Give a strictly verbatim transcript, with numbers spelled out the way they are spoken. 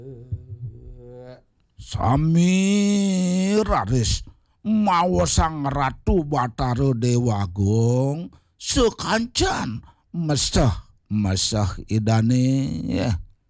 Sami raris mawa sang ratu Bathara Dewagung sekancan mesah mesah idane ya.